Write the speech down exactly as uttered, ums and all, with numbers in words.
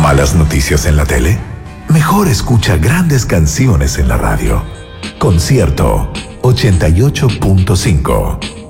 ¿Malas noticias en la tele? Mejor escucha grandes canciones en la radio. Concierto ochenta y ocho punto cinco.